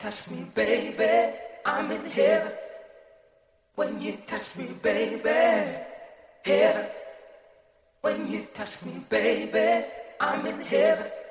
touch me, baby, I'm in heaven. When you touch me, baby, heaven. When you touch me, baby, I'm in heaven.